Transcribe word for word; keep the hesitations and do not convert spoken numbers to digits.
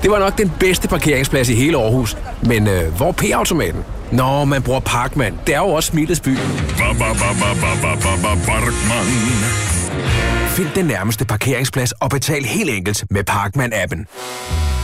Det var nok den bedste parkeringsplads i hele Aarhus. Men øh, hvor er P-automaten? Nå, man bruger Parkman. Det er jo også Smilets by. Parkman. Find den nærmeste parkeringsplads og betal helt enkelt med Parkman-appen.